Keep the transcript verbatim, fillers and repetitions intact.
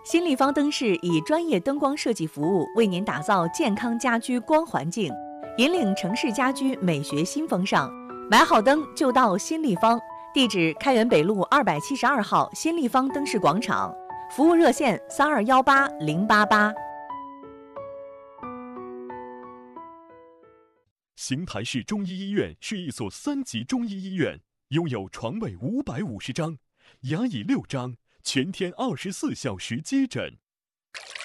新立方灯饰以专业灯光设计服务，为您打造健康家居光环境，引领城市家居美学新风尚。买好灯就到新立方，地址开元北路二百七十二号新立方灯饰广场，服务热线三二幺八零八八。 邢台市中医医院是一所三级中医医院，拥有床位五百五十张，牙椅六张，全天二十四小时接诊。